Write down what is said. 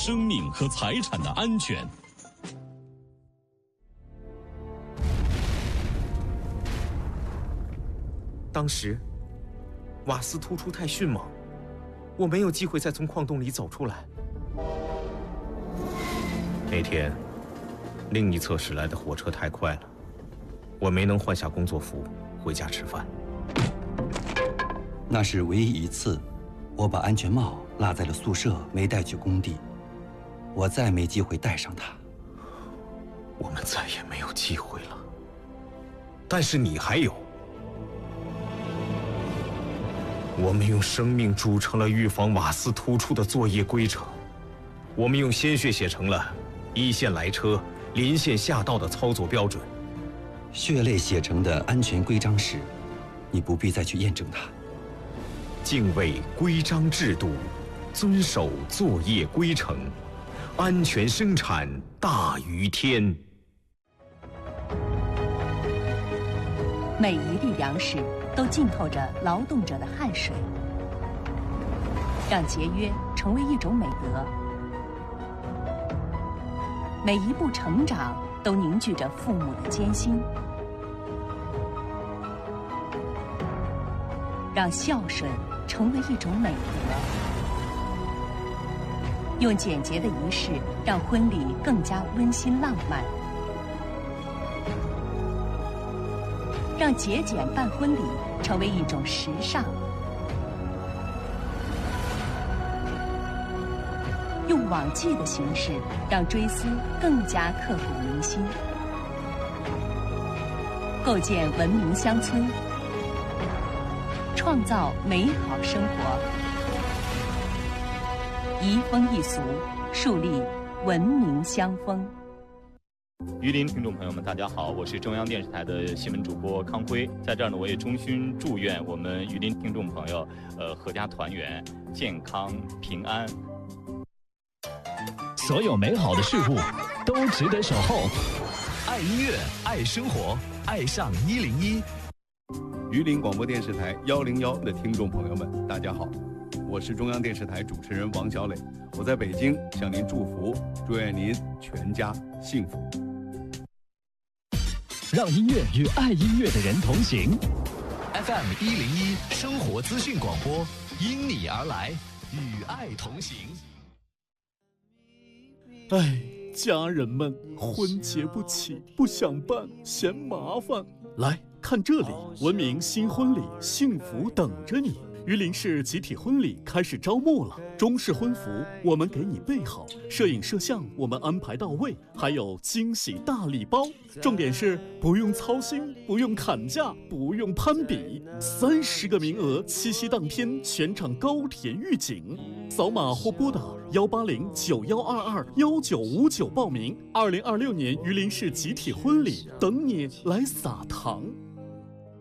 生命和财产的安全。 当时，瓦斯突出太迅猛，我没有机会再从矿洞里走出来。那天，另一侧驶来的火车太快了，我没能换下工作服回家吃饭。 那是唯一一次，我把安全帽落在了宿舍，没带去工地。我再没机会戴上它。 我们再也没有机会了。但是你还有。我们用生命铸成了预防瓦斯突出的作业规程，我们用鲜血写成了一线来车、临线下道的操作标准。 血泪写成的安全规章时，你不必再去验证它。 敬畏规章制度，遵守作业规程，安全生产大于天。 每一粒粮食都浸透着劳动者的汗水，让节约成为一种美德。每一步成长都凝聚着父母的艰辛，让孝顺成为一种美德。用简洁的仪式让婚礼更加温馨浪漫，让节俭办婚礼成为一种时尚，用网祭的形式让追思更加刻骨铭心，构建文明乡村，创造美好生活，移风易俗，树立文明乡风。 榆林听众朋友们，大家好，我是中央电视台的新闻主播康辉，在这儿呢，我也衷心祝愿我们榆林听众朋友，阖家团圆，健康平安。 所有美好的事物都值得守候。爱音乐，爱生活，爱上101。 榆林广播电视台101的听众朋友们，大家好，我是中央电视台主持人王小磊，我在北京向您祝福，祝愿您全家幸福。 让音乐与爱音乐的人同行。FM 101生活资讯广播，因你而来，与爱同行。 哎，家人们，婚结不起，不想办，嫌麻烦。来看这里，文明新婚礼，幸福等着你。榆林市集体婚礼开始招募了，中式婚服我们给你备好，摄影摄像我们安排到位，还有惊喜大礼包。重点是不用操心，不用砍价，不用攀比，30个名额，七夕当天全场高甜预警。扫码或拨打18091221959报名。2026年榆林市集体婚礼，等你来撒糖。